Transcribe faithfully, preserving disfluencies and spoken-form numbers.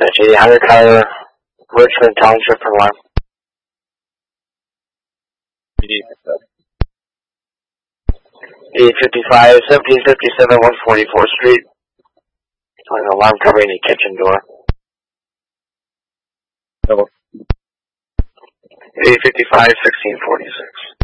eight hundred Tyler, Richmond Township for one. eight fifty-five, seventeen fifty-seven, one forty-fourth Street. An alarm covering the kitchen door. Hello. eight fifty-five, sixteen forty-six.